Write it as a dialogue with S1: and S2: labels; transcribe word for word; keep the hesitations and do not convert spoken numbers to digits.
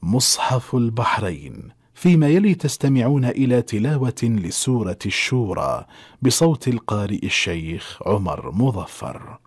S1: مصحف البحرين. فيما يلي تستمعون إلى تلاوة لسورة الشورى بصوت القارئ الشيخ عمر مظفر.